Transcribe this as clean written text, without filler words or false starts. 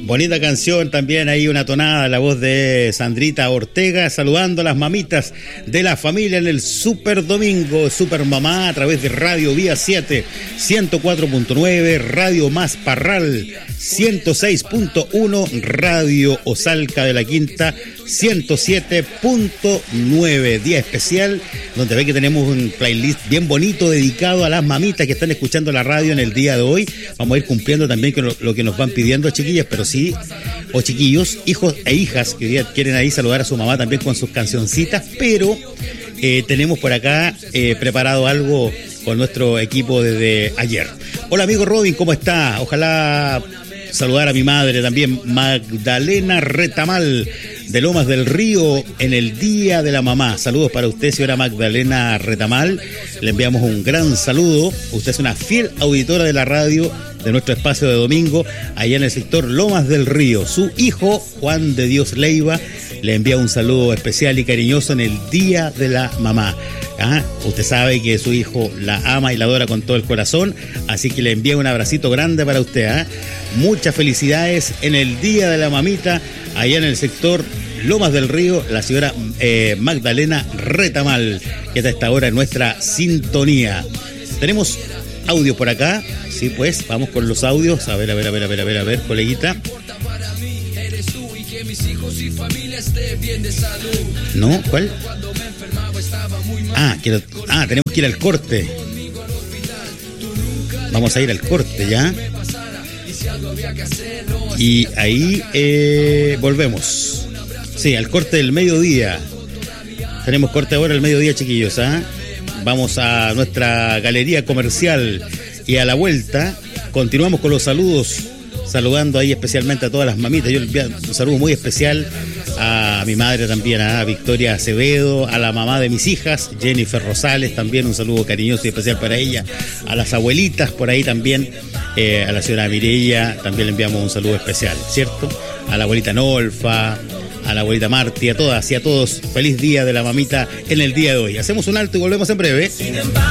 Bonita canción también, ahí una tonada, la voz de Sandrita Ortega, saludando a las mamitas de la familia en el Super Domingo, Super Mamá, a través de Radio Vía 7, 104.9, Radio Más Parral, 106.1, Radio Osalca de la Quinta, 107.9, día especial, donde ve que tenemos un playlist bien bonito dedicado a las mamitas que están escuchando la radio en el día de hoy. Vamos a ir cumpliendo también con lo que nos van pidiendo, chiquillas, pero sí, o chiquillos, hijos e hijas que hoy día quieren ahí saludar a su mamá también con sus cancioncitas, pero tenemos por acá preparado algo con nuestro equipo desde ayer. Hola amigo Robin, ¿cómo está? Ojalá saludar a mi madre también, Magdalena Retamal, de Lomas del Río, en el Día de la Mamá. Saludos para usted, señora Magdalena Retamal. Le enviamos un gran saludo. Usted es una fiel auditora de la radio, de nuestro espacio de domingo, allá en el sector Lomas del Río. Su hijo, Juan de Dios Leiva, le envía un saludo especial y cariñoso en el Día de la Mamá. Usted sabe que su hijo la ama y la adora con todo el corazón, así que le envía un abracito grande para usted. Muchas felicidades en el Día de la Mamita, allá en el sector Lomas del Río, la señora Magdalena Retamal, que está a esta hora en nuestra sintonía. Tenemos audio por acá, sí, pues vamos con los audios. A ver, coleguita. ¿No? ¿Cuál? Tenemos que ir al corte. Vamos a ir al corte ya. Y ahí volvemos. Sí, al corte del mediodía. Tenemos corte ahora al mediodía, chiquillos. Vamos a nuestra galería comercial y a la vuelta continuamos con los saludos, saludando ahí especialmente a todas las mamitas. Yo le envío un saludo muy especial a mi madre también, a Victoria Acevedo, a la mamá de mis hijas, Jennifer Rosales, también un saludo cariñoso y especial para ella, a las abuelitas por ahí también, a la señora Mireya también le enviamos un saludo especial, ¿cierto? A la abuelita Nolfa, a la abuelita Marti, a todas y a todos, feliz Día de la Mamita en el día de hoy. Hacemos un alto y volvemos en breve.